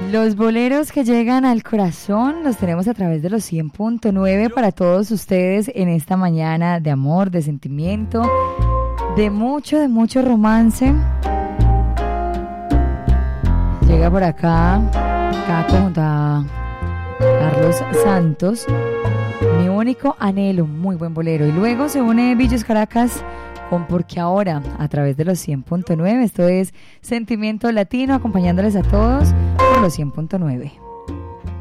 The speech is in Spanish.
Los boleros que llegan al corazón los tenemos a través de los 100.9 para todos ustedes en esta mañana de amor, de sentimiento, de mucho romance. Llega por acá Caco junto a Carlos Santos, Mi único anhelo, muy buen bolero. Y luego se une Villos Caracas con Porque Ahora a través de los 100.9. Esto es Sentimiento Latino, acompañándoles a todos por los 100.9.